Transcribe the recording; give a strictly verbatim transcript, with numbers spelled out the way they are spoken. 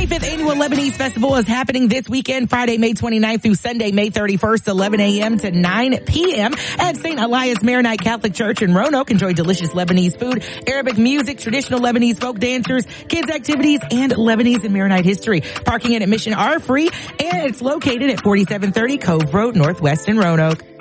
twenty-fifth Annual Lebanese Festival is happening this weekend, Friday, May twenty-ninth through Sunday, May thirty-first, eleven a.m. to nine p.m. at Saint Elias Maronite Catholic Church in Roanoke. Enjoy delicious Lebanese food, Arabic music, traditional Lebanese folk dancers, kids activities, and Lebanese and Maronite history. Parking and admission are free, and it's located at forty-seven thirty Cove Road, Northwest in Roanoke.